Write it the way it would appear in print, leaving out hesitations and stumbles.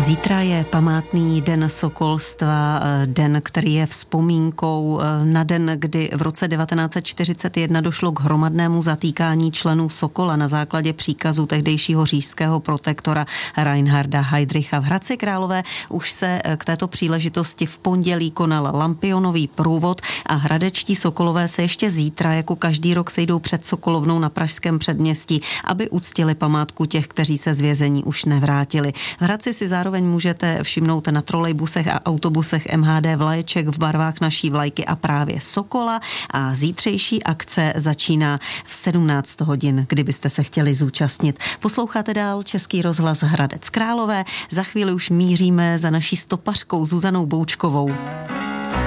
Zítra je památný den sokolstva, den, který je vzpomínkou na den, kdy v roce 1941 došlo k hromadnému zatýkání členů Sokola na základě příkazu tehdejšího říšského protektora Reinharda Heydricha. V Hradci Králové už se k této příležitosti v pondělí konal lampionový průvod a hradečtí sokolové se ještě zítra, jako každý rok, sejdou před Sokolovnou na pražském předměstí, aby uctili památku těch, kteří se z vězení už nevrátili. V Hradci si zároveň můžete všimnout na trolejbusech a autobusech MHD vlaječek v barvách naší vlajky a právě Sokola, a zítřejší akce začíná v 17 hodin, kdybyste se chtěli zúčastnit. Posloucháte dál Český rozhlas Hradec Králové. Za chvíli už míříme za naší stopařkou Zuzanou Boučkovou.